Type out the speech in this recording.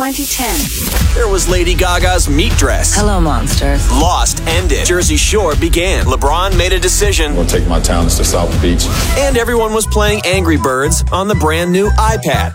2010. There was Lady Gaga's meat dress. Hello, monsters. Lost ended. Jersey Shore began. LeBron made a decision. I'm going to take my talents to South Beach. And everyone was playing Angry Birds on the brand new iPad.